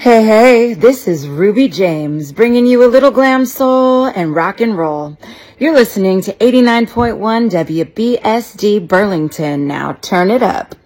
Hey, hey, this is Ruby James, bringing you a little glam soul and rock and roll. You're listening to 89.1 WBSD Burlington. Now turn it up.